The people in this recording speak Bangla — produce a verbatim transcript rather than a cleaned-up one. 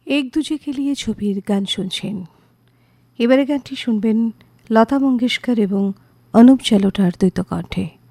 এক দুজে খেলিয়ে ছবির গান শুনছেন। এবারে গানটি শুনবেন লতা মঙ্গেশকর এবং অনুপ জালোটার দ্বৈত কণ্ঠে।